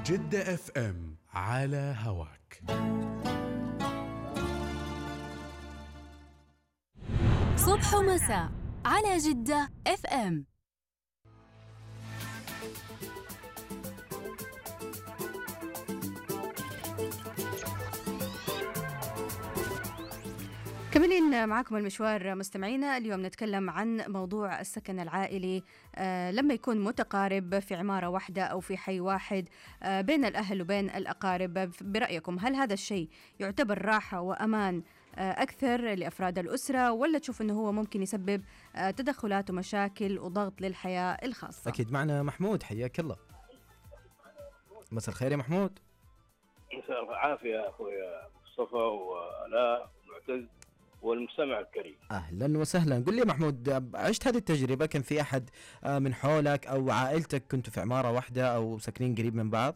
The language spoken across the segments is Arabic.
جدة اف ام على هواك. صبح ومساء على جدة اف ام. كملين معكم المشوار مستمعينا. اليوم نتكلم عن موضوع السكن العائلي لما يكون متقارب في عمارة واحدة أو في حي واحد بين الأهل وبين الأقارب. برأيكم هل هذا الشيء يعتبر راحة وأمان أكثر لأفراد الأسرة، ولا تشوف أنه هو ممكن يسبب تدخلات ومشاكل وضغط للحياة الخاصة؟ أكيد معنا محمود، حياك الله. مساء الخير يا محمود. مساء العافية أخوي مصطفى وآلاء ومعتز والمستمع الكريم. أهلا وسهلا. قل لي محمود، عشت هذه التجربة؟ كان في أحد من حولك أو عائلتك كنتوا في عمارة واحدة أو ساكنين قريب من بعض؟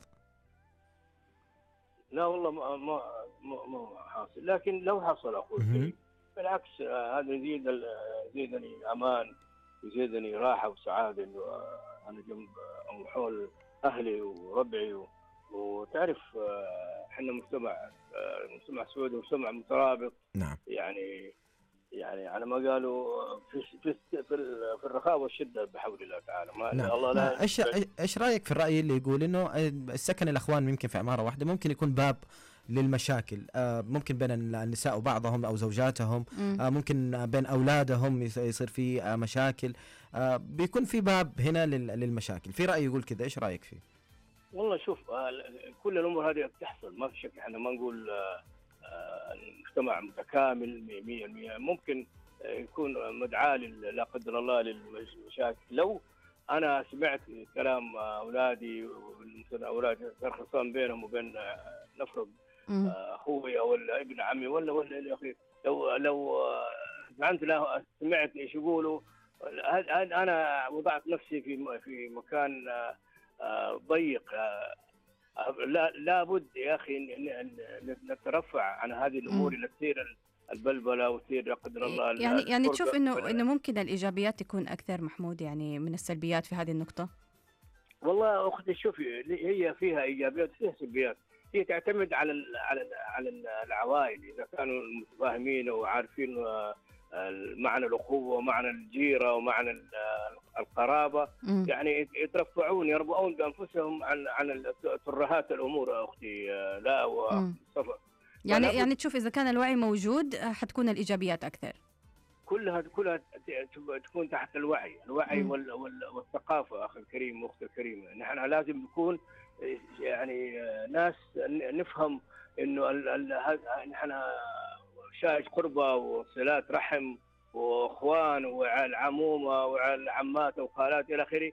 لا والله ما حاصل، لكن لو حصل أخوي الكريم بالعكس هذا يزيدني أمان، يزيدني راحة وسعادة إنه أنا جنب أو حول أهلي وربعي. وتعرف احنا مجتمع سعودي، مجتمع مترابط. نعم. يعني على ما قالوا في الرخاء والشده بحول الله تعالى. ما نعم. الله لا. ايش رايك في الراي اللي يقول انه السكن الاخوان يمكن في عماره واحده ممكن يكون باب للمشاكل، ممكن بين النساء وبعضهم او زوجاتهم، ممكن بين اولادهم يصير في مشاكل، بيكون في باب هنا للمشاكل. في راي يقول كذا، ايش رايك فيه؟ والله شوف، كل الامور هذه بتحصل، ما في شك. احنا ما نقول المجتمع متكامل 100%. ممكن يكون مدعاة لا قدر الله للمشاكل. لو انا سمعت كلام اولادي ومثلا اولادي صار خصام بينهم وبين نفرض اخوي او ابن عمي ولا الى اخره، لو سمعت ايش يقولوا، انا وضعت نفسي في مكان ضيق. لابد يا اخي نترفع عن هذه الامور اللي تصير البلبله وتصير لا قدر الله. يعني تشوف انه ممكن الايجابيات تكون اكثر محمود يعني من السلبيات في هذه النقطه؟ والله اختي شوفي، هي فيها ايجابيات وفيها سلبيات. هي تعتمد على العوائل، اذا كانوا متفاهمين وعارفين معنى الأخوة ومعنى الجيرة ومعنى القرابة، يعني يترفعون يربؤون بأنفسهم عن ترهات الأمور. أختي لا ومصطفى، يعني تشوف إذا كان الوعي موجود حتكون الإيجابيات أكثر. كلها تكون تحت الوعي والثقافة. أخي الكريم وأختي الكريمة، نحن لازم نكون يعني ناس نفهم إنه نحن شائج قربة وصلات رحم واخوان وعلى العمومه وعلى العمات وخالات الى اخره.